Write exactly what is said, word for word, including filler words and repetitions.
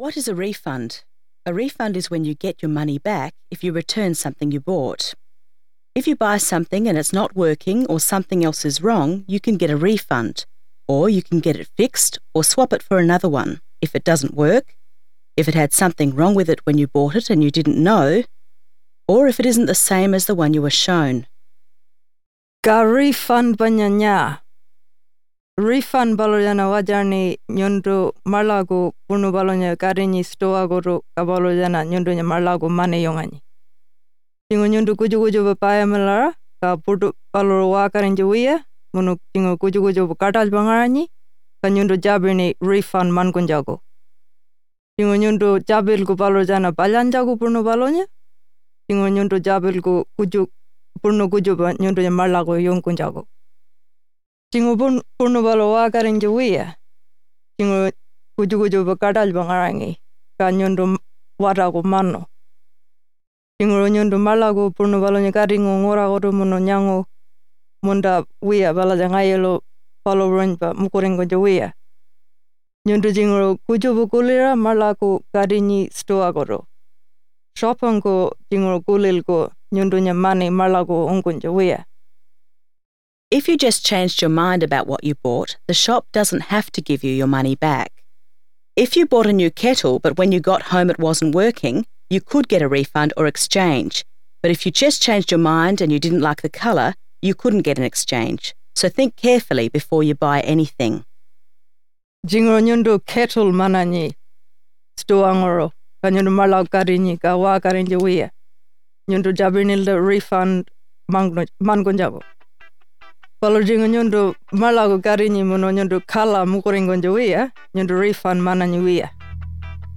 What is a refund? A refund is when you get your money back if you return something you bought. If you buy something and it's not working or something else is wrong, you can get a refund, or you can get it fixed or swap it for another one if it doesn't work, if it had something wrong with it when you bought it and you didn't know, or if it isn't the same as the one you were shown. Ka refund banyanya. Refund balojana wajarni nyundu marlagu punu balonya karini stoa guru kabalojana nyundu nya marlagu mane yongani. Tingo nyundu kuju kuju bapaya melara ka putu baloro wakarin juwiya munu tingo kuju kuju bakatal bangarani ka nyundu jabini refund man kunjago. Tingo nyundu jabil ku balojana balanjagu punu balonya tingo nyundu jabil ku kuju punu kuju ba nyundu nya marlagu yong kunjago. Tingo pun punu balo wakarin juwiya tingo kuju kuju bakatal bangarangi ka nyundu waragu mano. Tingo nyundu marlagu punu balonya karingo ngora goru muno nyango munda wiya balaja ngayelo palo ronpa mukuringo juwiya. Nyundu tingo kuju bukulira marlagu karini stoa goru. Shopango tingo kulilgo nyundu nya mani marlagu ungkun juwiya. If you just changed your mind about what you bought, the shop doesn't have to give you your money back. If you bought a new kettle but when you got home it wasn't working, you could get a refund or exchange. But if you just changed your mind and you didn't like the colour, you couldn't get an exchange. So think carefully before you buy anything. Jingo nyundu kettle manani stoangoro ka nyundu marlagu karini ka wa karin juwiya. Nyundu jabinil the refund mangunjago. Kalau jingo nyundu marlagu karini muno nyundu kala mukuringon juwiya nyundu refund manani wiya.